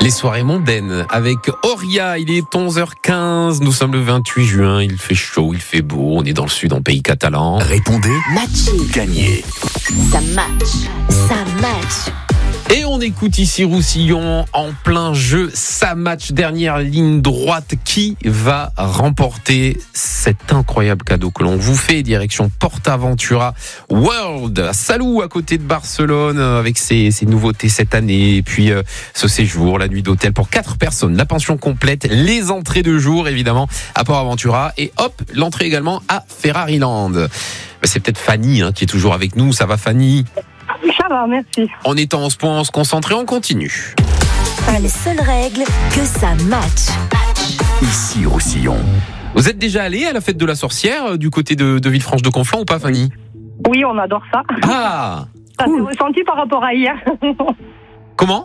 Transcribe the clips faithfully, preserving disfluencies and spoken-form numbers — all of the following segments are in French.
Les soirées mondaines avec Auria, il est onze heures quinze, nous sommes le vingt-huit juin, il fait chaud, il fait beau, on est dans le sud, en pays catalan. Répondez, matché, gagnez. Ça match, ça match. Et on écoute ici Roussillon en plein jeu, ça match, dernière ligne droite. Qui va remporter cet incroyable cadeau que l'on vous fait, direction PortAventura World, Salou, à côté de Barcelone, avec ses, ses nouveautés cette année, et puis euh, ce séjour, la nuit d'hôtel pour quatre personnes, la pension complète, les entrées de jour évidemment à PortAventura, et hop, l'entrée également à Ferrariland. C'est peut-être Fanny hein, qui est toujours avec nous, ça va Fanny ? Ça va, merci. En étant en ce point, on se concentre, on continue. Une seule règle, que ça match. Ici Roussillon. Vous êtes déjà allé à la fête de la sorcière du côté de, de Villefranche-de-Conflans ou pas, Fanny ? Oui, on adore ça. Ah, Ça cool. s'est ressenti par rapport à hier. Comment ?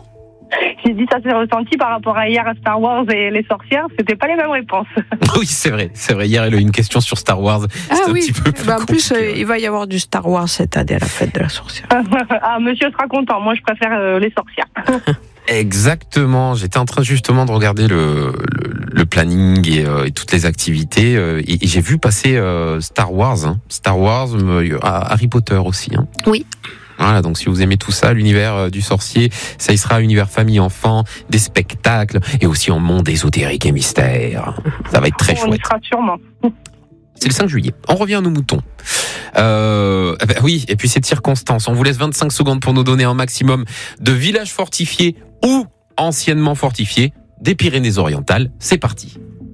J'ai dit ça s'est ressenti par rapport à hier à Star Wars et les sorcières. C'était pas les mêmes réponses. Oui, c'est vrai, c'est vrai. Hier, elle a eu une question sur Star Wars. Ah C'était oui. un petit peu plus Bah, en plus, compliqué, euh, il va y avoir du Star Wars cette année à la fête de la sorcière. Ah, monsieur sera content. Moi, je préfère euh, les sorcières. Exactement. J'étais en train justement de regarder le, le, le planning et, euh, et toutes les activités euh, et, et j'ai vu passer euh, Star Wars, hein. Star Wars, euh, Harry Potter aussi. Hein. Oui. Voilà, donc si vous aimez tout ça, l'univers euh, du sorcier, ça y sera univers famille enfant, des spectacles et aussi en monde ésotérique et mystère. Ça va être très On y chouette. sera sûrement. C'est le cinq juillet. On revient à nos moutons. Euh, eh ben oui, et puis cette circonstance. On vous laisse vingt-cinq secondes pour nous donner un maximum de villages fortifiés ou anciennement fortifiés des Pyrénées-Orientales. C'est parti.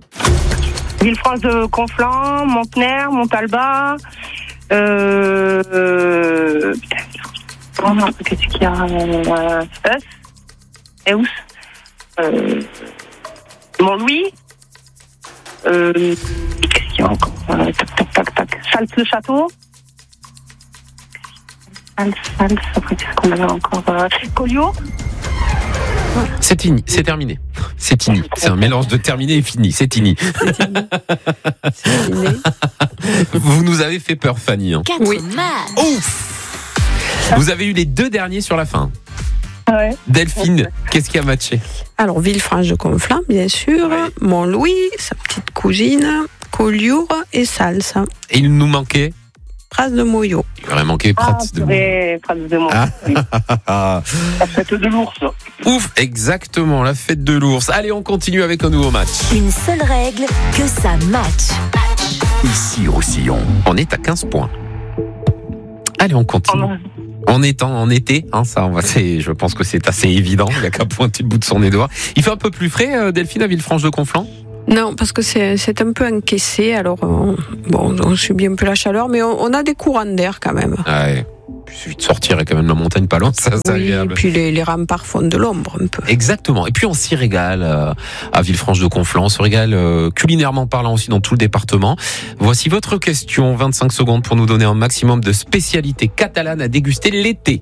Villefranche-de-Conflans, Montener, Montalba. Euh, euh, putain, oh non, qu'est-ce qu'il y a euh, Eus, Eus, euh, Montlouis. Euh, qu'est-ce qu'il y a encore euh, Tac, tac, tac, tac. Salles-le-Château. Salles, Salles, après, qu'est-ce qu'on avait encore euh, Collioure. C'est fini, c'est terminé. C'est fini. C'est un mélange de terminé et fini. C'est fini. C'est dîner. Vous nous avez fait peur, Fanny. Hein. Quatre Oui. matchs. Ouf. Vous avez eu les deux derniers sur la fin. Ouais. Delphine, qu'est-ce qui a matché ? Alors, Villefranche-de-Conflans, bien sûr. Ouais. Montlouis, sa petite cousine. Collioure et Salsa. Et il nous manquait. Pras de Moyo. Il aurait manqué Ah, Prats de purée, Prats de Montlouis. Ah. Oui. Ah. La fête de l'ours. Ouf, exactement, la fête de l'ours. Allez, on continue avec un nouveau match. Une seule règle, que ça match. Ici Roussillon. On est à quinze points. Allez, on continue. On est en, en été, hein, ça, on va, c'est, je pense que c'est assez évident. Il n'y a qu'à pointer le bout de son nez dehors. Il fait un peu plus frais, euh, Delphine, à Villefranche-de-Conflans ? Non, parce que c'est, c'est un peu encaissé. Alors, on, bon, on subit un peu la chaleur, mais on, on a des courants d'air quand même. Ouais. Il suffit de sortir et quand même la montagne pas loin, ça, c'est Oui, et agréable. puis les, les remparts font de l'ombre un peu. Exactement. Et puis on s'y régale euh, à Villefranche-de-Conflans. On se régale euh, culinairement parlant aussi dans tout le département. Voici votre question. vingt-cinq secondes pour nous donner un maximum de spécialités catalanes à déguster l'été.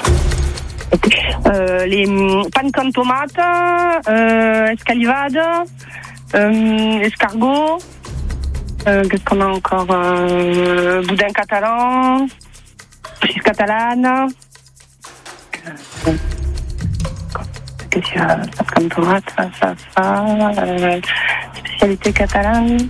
Euh, les pannes con tomates, euh, escalivade, euh, escargot, euh, qu'est-ce qu'on a encore euh, boudin catalan, cheese catalane, euh, qu'est-ce qu'il y a, pannes con tomates, ça, ça, ça, euh, spécialité catalane,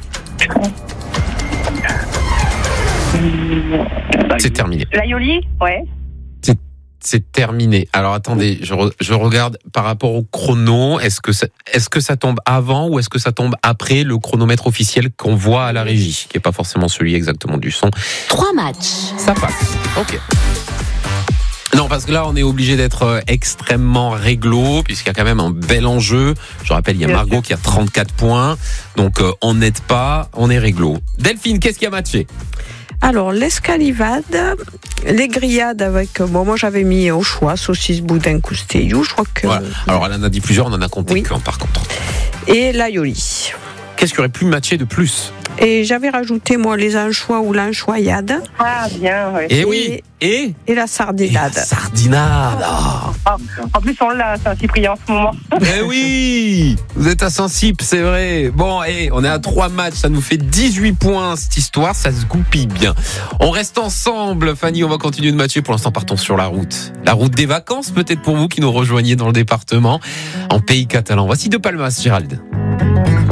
euh, C'est terminé. l'aioli, ouais. C'est terminé. Alors attendez, je, re, je regarde par rapport au chrono. Est-ce que ça, est-ce que ça tombe avant ou est-ce que ça tombe après le chronomètre officiel qu'on voit à la régie, qui est pas forcément celui exactement du son. Trois matchs. Ça passe. Ok. Non, parce que là, on est obligé d'être extrêmement réglo, puisqu'il y a quand même un bel enjeu. Je rappelle, il y a Margot qui a trente-quatre points. Donc, euh, on n'aide pas, on est réglo. Delphine, qu'est-ce qui a matché ? Alors, l'escalivade, les grillades avec, bon, moi j'avais mis au choix saucisse, boudin, coustilloux, je crois que. Voilà. Alors, elle en a dit plusieurs, on en a compté Oui. qu'un par contre. Et l'aioli. Qu'est-ce qui aurait pu matcher de plus? Et j'avais rajouté, moi, les anchois ou l'anchoyade. Ah, bien, oui. Et oui. Et Et la Et sardinade. la sardinade. Ah. Ah, en plus, on l'a à Saint-Cyprien en ce moment. Eh oui, vous êtes à Saint-Cyp, c'est vrai. Bon, et on est à trois matchs, ça nous fait dix-huit points cette histoire, ça se goupille bien. On reste ensemble, Fanny, on va continuer de matcher. Pour l'instant, partons sur la route. La route des vacances, peut-être pour vous qui nous rejoignez dans le département, en pays catalan. Voici De Palmas, Gérald.